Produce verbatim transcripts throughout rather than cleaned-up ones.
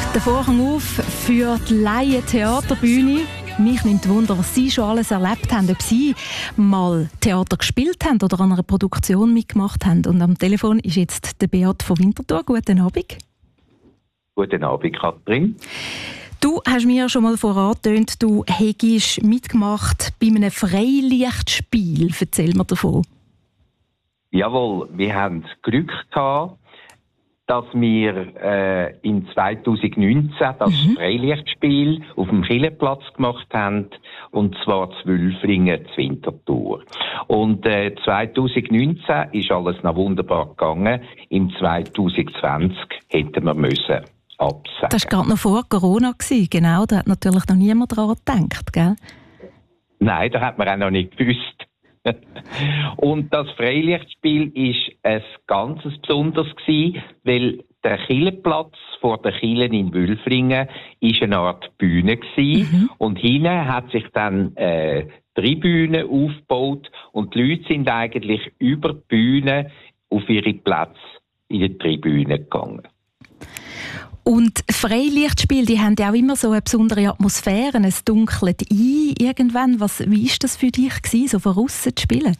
Der Vorhang auf für die Laien-Theaterbühne. Mich nimmt Wunder, was Sie schon alles erlebt haben, ob Sie mal Theater gespielt haben oder an einer Produktion mitgemacht haben. Und am Telefon ist jetzt der Beat von Winterthur. Guten Abend. Guten Abend, Katrin. Du hast mir schon mal vorangetönt, du hättest mitgemacht bei einem Freilichtspiel. Erzähl mir davon. Jawohl, wir hatten Glück gehabt, dass wir äh, in zwanzig neunzehn das mhm. Freilichtspiel auf dem Killenplatz gemacht haben, und zwar zu Wülflingen, zu Winterthur. Und äh, zwanzig neunzehn ist alles noch wunderbar gegangen. Im zwanzig zwanzig hätten wir müssen absagen. Das war gerade noch vor Corona, genau. Da hat natürlich noch niemand daran gedacht, gell? Nein, da hat man auch noch nicht gewusst. Und das Freilichtspiel ist ein ganz besonderes gewesen, weil der Killenplatz vor der Kille in Wülflingen ist eine Art Bühne gewesen. Mhm. Und hinten hat sich dann äh, Tribüne aufgebaut und die Leute sind eigentlich über die Bühne auf ihre Plätze in die Tribüne gegangen. Und Freilichtspiele, die haben ja auch immer so eine besondere Atmosphäre, es dunkelt ein irgendwann. Was, wie war das für dich gewesen, so von aussen zu spielen?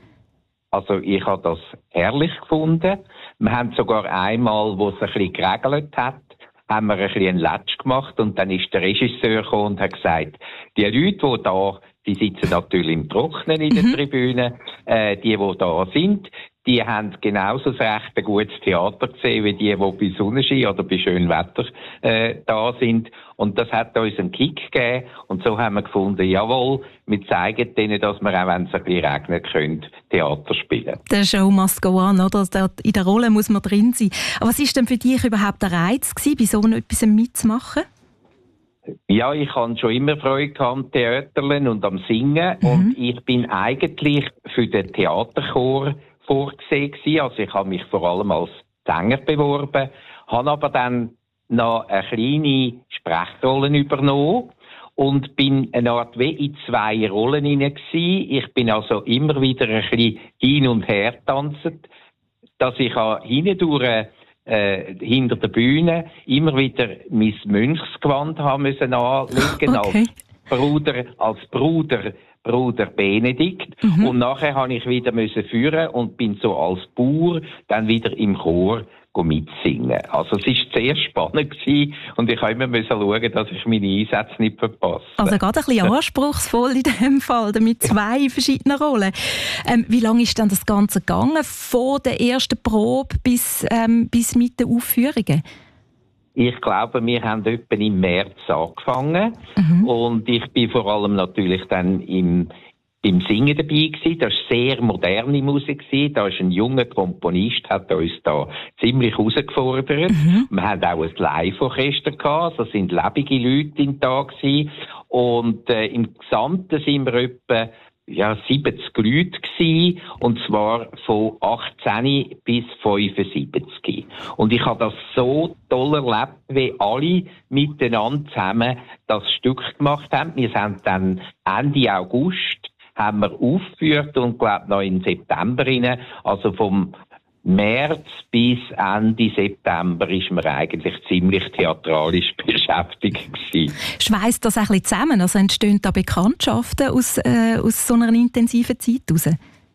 Also ich habe das herrlich gefunden. Wir haben sogar einmal, wo es ein bisschen geregelt hat, haben wir ein bisschen einen Latsch gemacht und dann ist der Regisseur gekommen und hat gesagt, die Leute, die da, die sitzen natürlich im Trocknen in der mhm. Tribüne, äh, die, die da sind, die haben genauso ein recht gutes Theater gesehen, wie die, die bei Sonnenschein oder bei schönem Wetter äh, da sind. Und das hat uns einen Kick gegeben. Und so haben wir gefunden, jawohl, wir zeigen denen, dass wir auch, wenn es ein bisschen regnet, können, Theater spielen. Der Show must go on, oder? In der Rolle muss man drin sein. Aber was war denn für dich überhaupt der Reiz gewesen, bei so etwas mitzumachen? Ja, ich hatte schon immer Freude am Theaterlen und am Singen. Mhm. Und ich bin eigentlich für den Theaterchor vorgesehen gewesen. Also ich habe mich vor allem als Sänger beworben, habe aber dann noch eine kleine Sprechrolle übernommen und bin eine Art wie in zwei Rollen hinein gewesen. Ich bin also immer wieder ein bisschen hin und her tanzend, dass ich hindurch äh, hinter der Bühne immer wieder mein Mönchsgewand haben müssen anlegen okay. als Bruder, als Bruder Bruder Benedikt. Mhm. Und nachher habe ich wieder müssen führen und bin so als Bauer dann wieder im Chor mitsingen. Also es war sehr spannend gewesen und ich habe immer müssen schauen, dass ich meine Einsätze nicht verpasse. Also gerade ein bisschen anspruchsvoll in dem Fall, mit zwei verschiedenen Rollen. Ähm, wie lange ist dann das Ganze gegangen, von der ersten Probe bis, ähm, bis mit den Aufführungen? Ich glaube, wir haben etwa im März angefangen mhm. und ich bin vor allem natürlich dann im, im Singen dabei gewesen. Das war sehr moderne Musik gewesen. Da ist ein junger Komponist, hat uns da ziemlich herausgefordert. Mhm. Wir hatten auch ein Live-Orchester gehabt, das sind lebende Leute da gewesen. Und äh, im Gesamten sind wir etwa ja, siebzig Leute gewesen, und zwar von achtzehn bis fünfundsiebzig. Und ich habe das so toll erlebt, wie alle miteinander zusammen das Stück gemacht haben. Wir sind dann Ende August haben wir aufgeführt und glaube noch im September rein, also vom März bis Ende September ist man eigentlich ziemlich theatralisch beschäftigt gewesen. Schweisst das ein bisschen zusammen? Also entstehen da Bekanntschaften aus, äh, aus so einer intensiven Zeit heraus?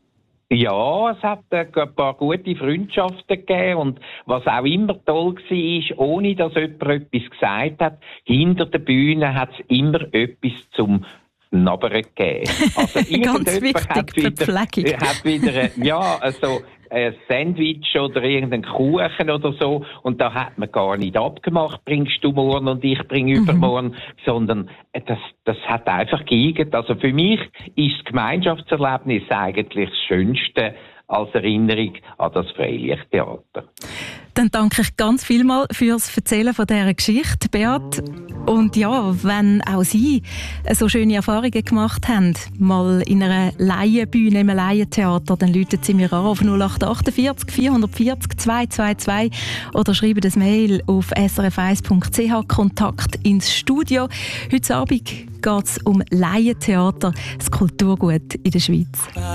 Ja, es hat äh, ein paar gute Freundschaften gegeben und was auch immer toll war, ohne dass jemand etwas gesagt hat, hinter der Bühne hat es immer etwas zum Nabern gegeben. Also ganz wichtig, hat wieder, hat wieder, ja, also ein Sandwich oder irgendeinen Kuchen oder so, und da hat man gar nicht abgemacht, bringst du morgen und ich bringe übermorgen, mhm. sondern das, das hat einfach geeignet. Also für mich ist das Gemeinschaftserlebnis eigentlich das Schönste als Erinnerung an das Freilichttheater. Dann danke ich ganz vielmals fürs Erzählen von dieser Geschichte, Beat. Und ja, wenn auch Sie so schöne Erfahrungen gemacht haben, mal in einer Laienbühne, im Laientheater, dann rufen Sie mir an auf null acht vier acht vier vier null zwei zwei zwei oder schreiben das Mail auf s r f eins punkt c h, Kontakt ins Studio. Heute Abend geht es um Laientheater, das Kulturgut in der Schweiz.